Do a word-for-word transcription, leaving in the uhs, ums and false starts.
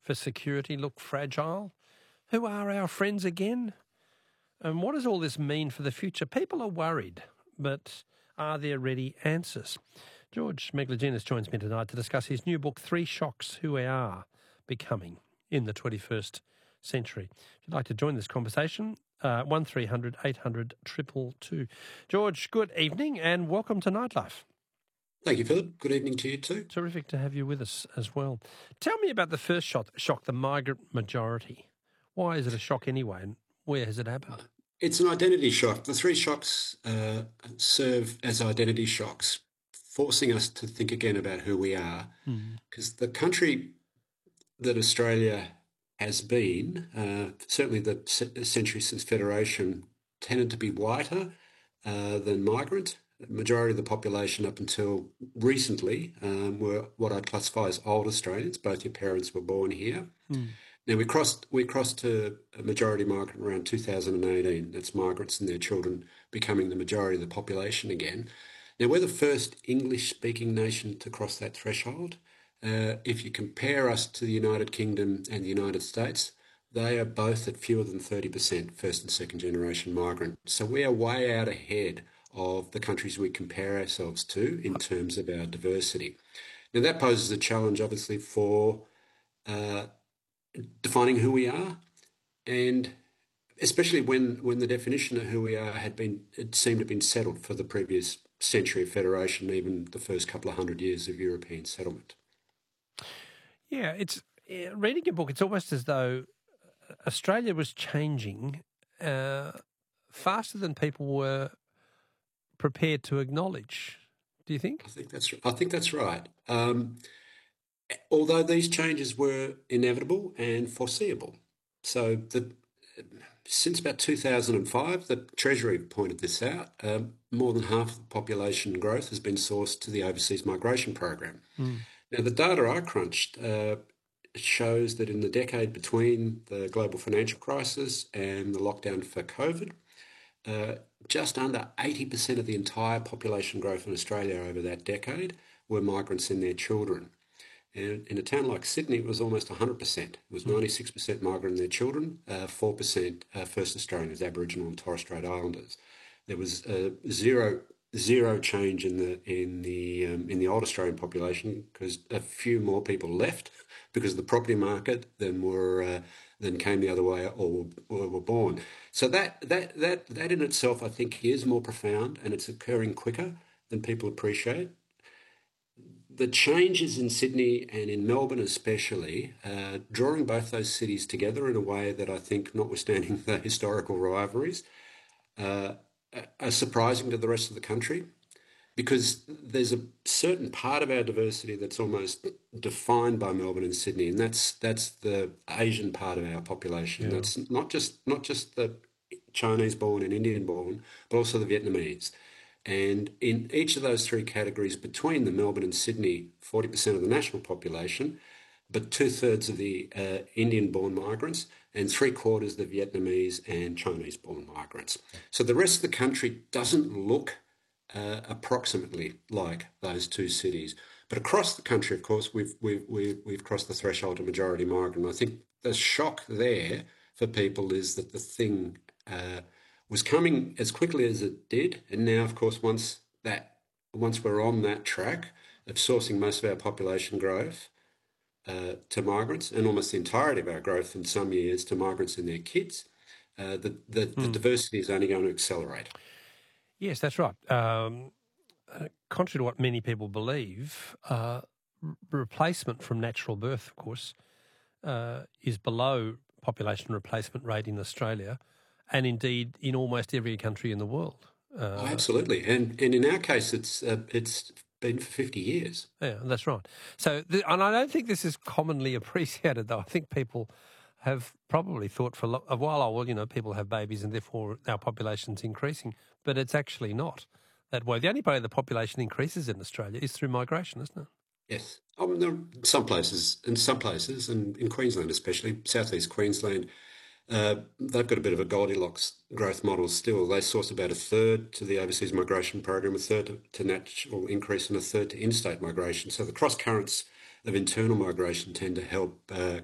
for security look fragile? Who are our friends again? And what does all this mean for the future? People are worried, but are there ready answers? George Megalogenis joins me tonight to discuss his new book, Three Shocks, Who We Are Becoming in the twenty-first Century. If you'd like to join this conversation, uh, one three hundred eight hundred two two two. George, good evening and welcome to Nightlife. Thank you, Philip. Good evening to you too. Terrific to have you with us as well. Tell me about the first shock, shock, the migrant majority. Why is it a shock anyway, and where has it happened? It's an identity shock. The three shocks uh, serve as identity shocks, forcing us to think again about who we are. Because mm. the country that Australia has been, uh, certainly the century since Federation, tended to be whiter uh, than migrant. The majority of the population up until recently um, were what I'd classify as old Australians. Both your parents were born here. Mm. Now, we crossed we crossed to a majority migrant around two thousand eighteen. That's migrants and their children becoming the majority of the population again. Now, we're the first English-speaking nation to cross that threshold. Uh, if you compare us to the United Kingdom and the United States, they are both at fewer than thirty percent first and second generation migrant. So we are way out ahead of the countries we compare ourselves to in terms of our diversity. Now, that poses a challenge, obviously, for uh, defining who we are, and especially when, when the definition of who we are had been, it seemed to have been settled for the previous century of Federation, even the first couple of hundred years of European settlement. Yeah, it's reading your book, it's almost as though Australia was changing uh, faster than people were prepared to acknowledge. Do you think? I think that's I think that's right. Um, although these changes were inevitable and foreseeable. So the since about two thousand five, the Treasury pointed this out, um, more than half of the population growth has been sourced to the overseas migration program. Mm. Now, the data I crunched uh, shows that in the decade between the global financial crisis and the lockdown for COVID, uh, just under eighty percent of the entire population growth in Australia over that decade were migrants and their children. And in a town like Sydney, it was almost one hundred percent. It was ninety-six percent migrant and their children, uh, four percent uh, First Australians, Aboriginal and Torres Strait Islanders. There was uh, zero zero change in the in the um, in the old Australian population because a few more people left because of the property market than were uh, than came the other way or, or were born. So that that that that in itself, I think, is more profound, and it's occurring quicker than people appreciate. The changes in Sydney and in Melbourne especially, uh, drawing both those cities together in a way that I think, notwithstanding the historical rivalries, uh, are surprising to the rest of the country, because there's a certain part of our diversity that's almost defined by Melbourne and Sydney, and that's that's the Asian part of our population. Yeah. That's not just not just the Chinese-born and Indian-born, but also the Vietnamese. And in each of those three categories, between the Melbourne and Sydney, forty percent of the national population, but two-thirds of the uh, Indian-born migrants and three-quarters the Vietnamese and Chinese-born migrants. So the rest of the country doesn't look uh, approximately like those two cities. But across the country, of course, we've, we've, we've, we've crossed the threshold of majority migrant. I think the shock there for people is that the thing uh, was coming as quickly as it did. And now, of course, once that once we're on that track of sourcing most of our population growth uh, to migrants, and almost the entirety of our growth in some years to migrants and their kids, uh, the, the, mm. the diversity is only going to accelerate. Yes, that's right. Um, uh, contrary to what many people believe, uh, r- replacement from natural birth, of course, uh, is below population replacement rate in Australia, and indeed in almost every country in the world. Uh, oh, absolutely. And and in our case, it's uh, it's been for fifty years. Yeah, that's right. So, the, and I don't think this is commonly appreciated, though. I think people have probably thought for a while, oh, well, you know, people have babies and therefore our population's increasing. But it's actually not that way. The only way the population increases in Australia is through migration, isn't it? Yes. Um, there are some places, in some places, and in Queensland especially, southeast Queensland, uh, they've got a bit of a Goldilocks growth model still. They source about a third to the overseas migration program, a third to, to natural increase, and a third to interstate migration. So the cross currents of internal migration tend to help uh,